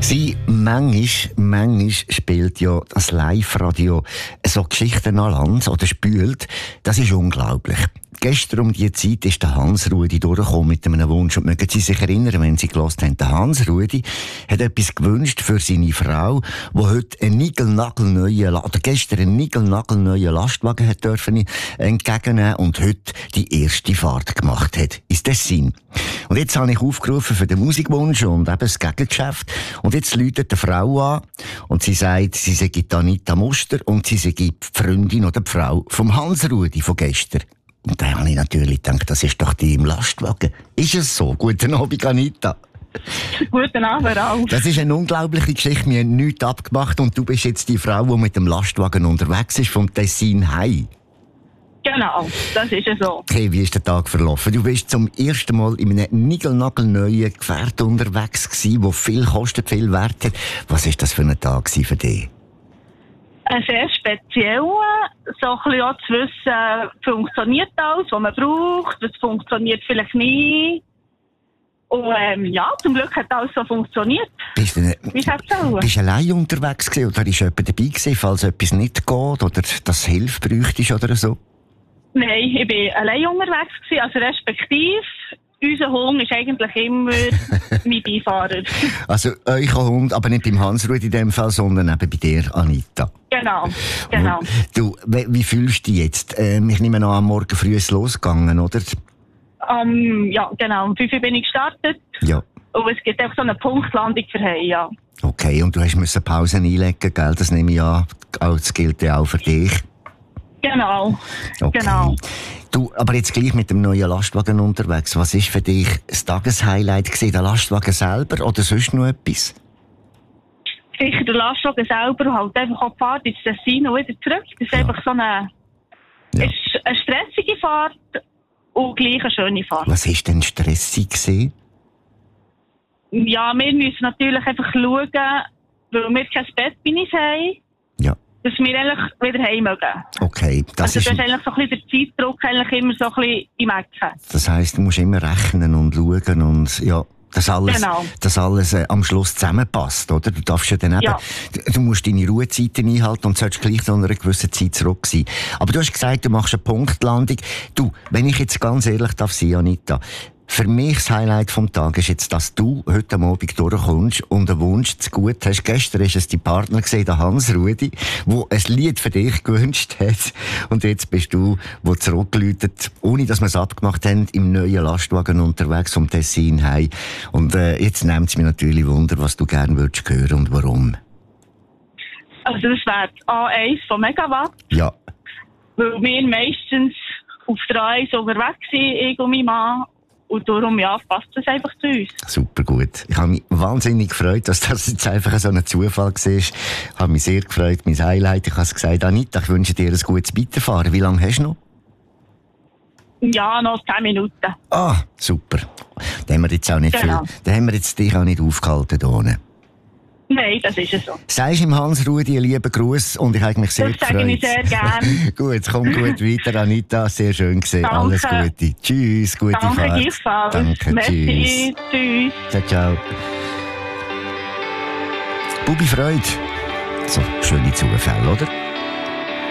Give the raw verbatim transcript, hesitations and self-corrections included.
Sie, manchmal, manchmal spielt ja das Live-Radio so Geschichten an Land oder spült. Das ist unglaublich. Gestern um diese Zeit ist der Hans-Rudi durchgekommen mit einem Wunsch. Und mögen Sie sich erinnern, wenn Sie gehört haben, der Hans-Rudi hat etwas gewünscht für seine Frau, die heute einen niegelnagelneuen, oder gestern einen niegelnagelneuen Lastwagen hat dürfen entgegennehmen und heute die erste Fahrt gemacht hat ins Tessin. Und jetzt habe ich aufgerufen für den Musikwunsch und eben das Gegengeschäft. Und jetzt läutet die Frau an und sie sagt, sie sei die Anita Muster und sie sei die Freundin oder die Frau vom Hans-Rudi von gestern. Und dann habe ich natürlich gedacht, das ist doch die im Lastwagen. Ist es so? Guten Abend, Anita. Guten Abend auch. Das ist eine unglaubliche Geschichte. Wir haben nichts abgemacht und du bist jetzt die Frau, die mit dem Lastwagen unterwegs ist, vom Tessin heim. Genau, das ist es so. Okay, wie ist der Tag verlaufen? Du bist zum ersten Mal in einem niegelnagelneuen Gefährt unterwegs gewesen, das viel kostet, viel Wert hat. Was war das für ein Tag für dich? Ein sehr spezieller, so ein bisschen auch zu wissen, funktioniert alles, was man braucht, das funktioniert vielleicht nie. Und ähm, ja, zum Glück hat alles so funktioniert. Bist du, ne, Wie sagst du? Bist du allein unterwegs gewesen, oder ist jemand dabei gewesen, falls etwas nicht geht oder das Hilfe bräuchtest oder so? Nein, ich war allein unterwegs gewesen, also respektive, unser Hund ist eigentlich immer mein Beifahrer. Also euer Hund, aber nicht beim Hans-Rudi in dem Fall, sondern eben bei dir, Anita. Genau, genau. Du, wie fühlst du dich jetzt? Ähm, ich nehme an, am Morgen früh ist es losgegangen, oder? Um, ja, genau. Um fünf Uhr bin ich gestartet. Ja. Und es gibt auch so eine Punktlandung für heim, ja. Okay, und du hast müssen Pausen einlegen, gell? Das nehme ich an. Das gilt ja auch für dich. Genau. Okay. Genau. Du, aber jetzt gleich mit dem neuen Lastwagen unterwegs. Was ist für dich das Tageshighlight gewesen? Der Lastwagen selber oder sonst noch etwas? Sicher der Lastwagen selber und halt einfach auch die Fahrt ins Tessin und wieder zurück. Das ist ja. einfach so eine, ja. ist eine stressige Fahrt und gleich eine schöne Fahrt. Was war denn stressig gewesen? Ja, wir müssen natürlich einfach schauen, weil wir kein Bett bei uns haben. Ja. Dass wir eigentlich wieder heim mögen. Okay, das also, ist... das ist eigentlich so ein bisschen der Zeitdruck eigentlich immer so ein bisschen im Ecken. Das heisst, du musst immer rechnen und schauen und, ja, dass alles, genau. dass alles äh, am Schluss zusammenpasst, oder? Du darfst ja dann eben, ja. du, du musst deine Ruhezeiten einhalten und sollst gleich noch einer gewissen Zeit zurück sein. Aber du hast gesagt, du machst eine Punktlandung. Du, wenn ich jetzt ganz ehrlich darf sein, Anita, für mich das Highlight vom Tag ist jetzt, dass du heute am Abend durchkommst und einen Wunsch zu gut hast. Gestern ist es dein Partner gesehen, der Hans-Rudi, der ein Lied für dich gewünscht hat. Und jetzt bist du, der zurückgeläutet, ohne dass wir es abgemacht haben, im neuen Lastwagen unterwegs vom Tessin heim. Und äh, jetzt nimmt es mich natürlich Wunder, was du gerne würdest hören und warum. Also das wäre A eins von Megawatt. Ja. Weil wir meistens auf der A eins unterwegs sind, ich und mein Mann. Und darum, ja, passt das einfach zu uns. Super gut. Ich habe mich wahnsinnig gefreut, dass das jetzt einfach so ein Zufall war. Ich habe mich sehr gefreut, mein Highlight. Ich habe es gesagt, Anita, ich wünsche dir ein gutes Weiterfahren. Wie lange hast du noch? Ja, noch zehn Minuten. Ah, super. Da haben wir jetzt auch nicht genau. viel. Da haben wir jetzt dich auch nicht aufgehalten hier unten. Nein, das ist es so. Sagst ihm Hans-Rudi einen lieben Gruß und ich habe mich sehr das gefreut. Das sage ich sehr gerne. Gut, komm gut weiter, Anita. Sehr schön gesehen. Danke. Alles Gute. Tschüss, gute Danke, Fahrt. gleichfalls. Danke, Merci. tschüss. Tschüss. Ciao, ciao. Bubi Freude. So, schöne Zufälle, oder?